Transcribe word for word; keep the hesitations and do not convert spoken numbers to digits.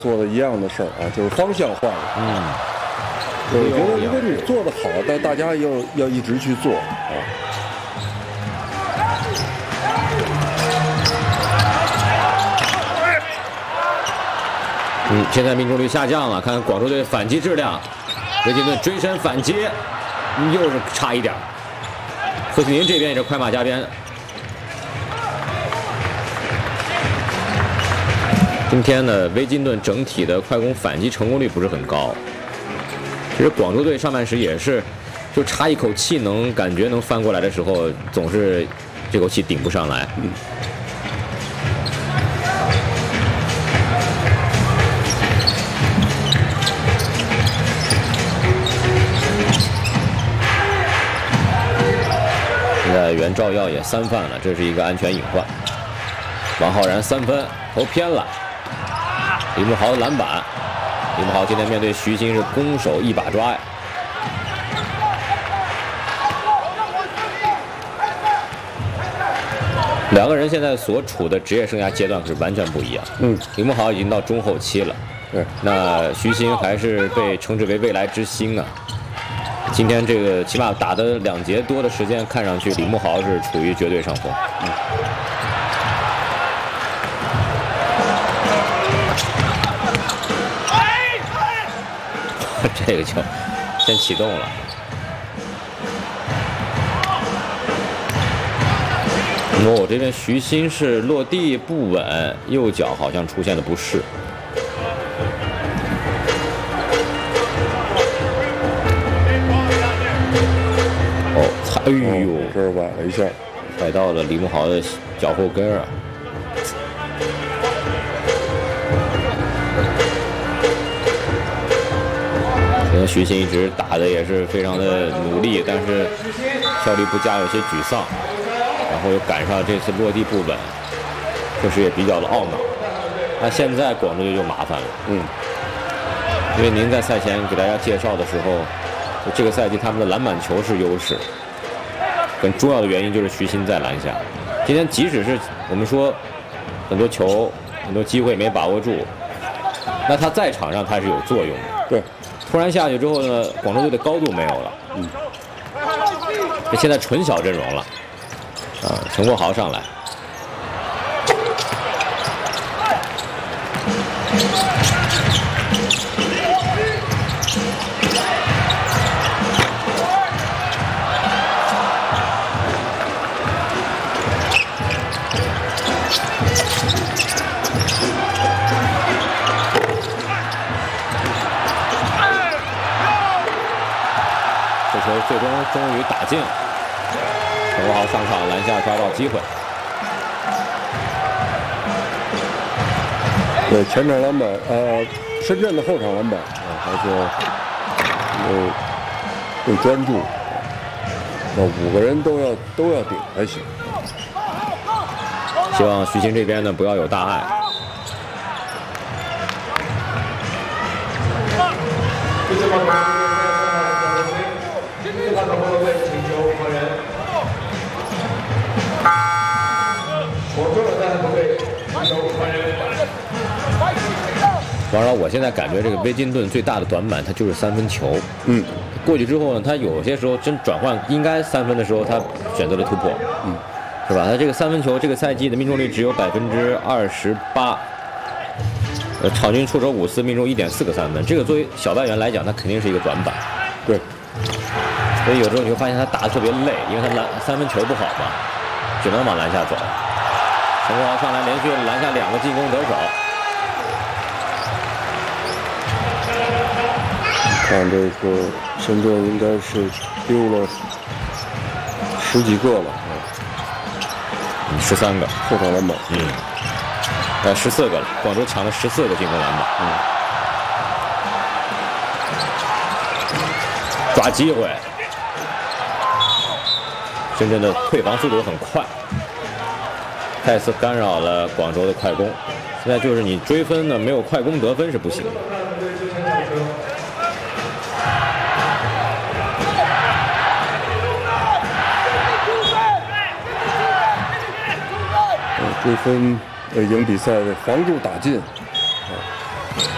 做的一样的事儿啊，就是方向换了。 嗯， 我觉得如果你做得好，但大家要要一直去做啊。 嗯，现在命中率下降了，看看广州队反击质量，维金顿追身反击，又是差一点。贺庆林这边也是快马加鞭。今天呢，维金顿整体的快攻反击成功率不是很高。其实广州队上半时也是，就差一口气能感觉能翻过来的时候，总是这口气顶不上来。嗯。现在袁兆耀也三犯了，这是一个安全隐患。王浩然三分投偏了。李慕豪的篮板，李慕豪今天面对徐新是攻守一把抓呀。两个人现在所处的职业生涯阶段可是完全不一样。嗯，李慕豪已经到中后期了，对，那徐新还是被称之为未来之星啊。今天这个起码打的两节多的时间，看上去李慕豪是处于绝对上风。嗯。这个球先启动了，那么我这边徐新是落地不稳，右脚好像出现了不适。哦，哎呦， 这儿崴了一下， 踩到了李慕豪的脚后跟啊。徐新一直打的也是非常的努力，但是效率不佳，有些沮丧，然后又赶上这次落地不稳，确实也比较的懊恼。那现在广州队就麻烦了，嗯，因为您在赛前给大家介绍的时候，这个赛季他们的篮板球是优势，很重要的原因就是徐新在篮下。今天即使是我们说很多球、很多机会没把握住，那他在场上他是有作用的， 对。 突然下去之后呢，广州队的高度没有了。嗯，这现在纯小阵容了。啊，陈国豪上来。最终终于打进，陈国豪上场篮下抓到机会。 对前场篮板，呃，深圳的后场篮板啊，还是有更专注。那五个人都要都要顶才行。 希望徐新这边呢不要有大碍。当然，我现在感觉这个威金顿最大的短板，它就是三分球。嗯，过去之后呢，他有些时候真转换应该三分的时候，他选择了突破。嗯，是吧？他这个三分球这个赛季的命中率只有百分之二十八，呃，场均出手五次，命中一点四个三分。这个作为小外援来讲，他肯定是一个短板。 对。 所以有时候你会发现他打得特别累，因为他篮三分球不好嘛，只能往篮下走。陈国豪上来连续篮下两个进攻得手。 看这个深圳应该是丢了十几个了， 嗯，十三个后场篮板， 嗯，呃，十四个了。广州抢了十四个进攻篮板，嗯，抓机会。深圳的退防速度很快，再次干扰了广州的快攻。现在就是你追分呢，没有快攻得分是不行的。 追分呃赢比赛，防住打进。